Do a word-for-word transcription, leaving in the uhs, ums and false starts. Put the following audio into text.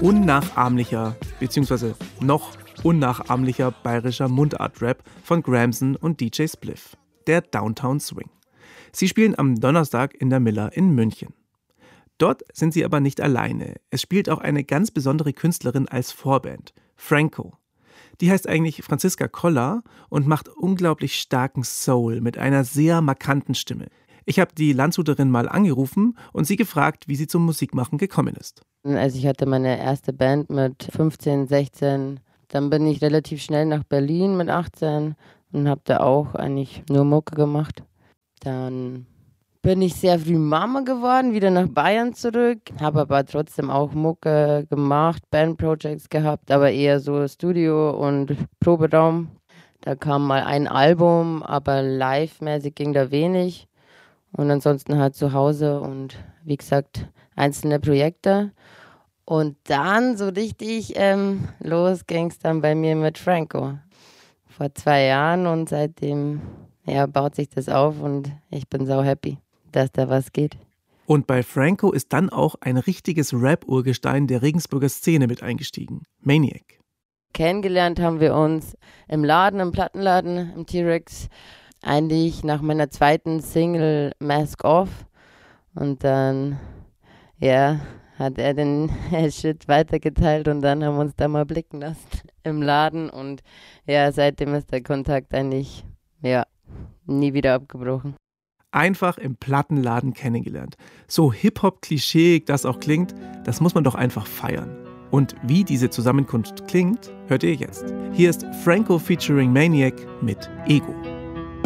unnachahmlicher, beziehungsweise noch unnachahmlicher bayerischer Mundart-Rap von Gramson und D J Spliff, der Downtown Swing. Sie spielen am Donnerstag in der Miller in München. Dort sind sie aber nicht alleine. Es spielt auch eine ganz besondere Künstlerin als Vorband, Franco. Die heißt eigentlich Franziska Koller und macht unglaublich starken Soul mit einer sehr markanten Stimme. Ich habe die Landshuterin mal angerufen und sie gefragt, wie sie zum Musikmachen gekommen ist. Also ich hatte meine erste Band mit fünfzehn, sechzehn. Dann bin ich relativ schnell nach Berlin mit achtzehn und habe da auch eigentlich nur Mucke gemacht. Dann bin ich sehr früh Mama geworden, wieder nach Bayern zurück. Habe aber trotzdem auch Mucke gemacht, Bandprojects gehabt, aber eher so Studio und Proberaum. Da kam mal ein Album, aber live-mäßig ging da wenig. Und ansonsten halt zu Hause und wie gesagt, einzelne Projekte. Und dann so richtig ähm, los ging es dann bei mir mit Franco. Vor zwei Jahren und seitdem ja, baut sich das auf und ich bin sau happy, dass da was geht. Und bei Franco ist dann auch ein richtiges Rap-Urgestein der Regensburger Szene mit eingestiegen, Maniac. Kennengelernt haben wir uns im Laden, im Plattenladen, im T-Rex. Eigentlich nach meiner zweiten Single Mask Off und dann, ja, hat er den Shit weitergeteilt und dann haben wir uns da mal blicken lassen im Laden und ja, seitdem ist der Kontakt eigentlich, ja, nie wieder abgebrochen. Einfach im Plattenladen kennengelernt. So Hip-Hop-klischeeig das auch klingt, das muss man doch einfach feiern. Und wie diese Zusammenkunft klingt, hört ihr jetzt. Hier ist Franco featuring Maniac mit Ego.